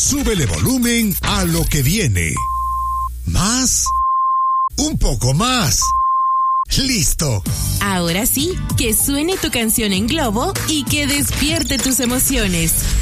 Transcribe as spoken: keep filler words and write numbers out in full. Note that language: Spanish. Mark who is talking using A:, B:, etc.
A: súbele volumen a lo que viene. ¿Más? Un poco más. ¡Listo!
B: Ahora sí, que suene tu canción en globo y que despierte tus emociones.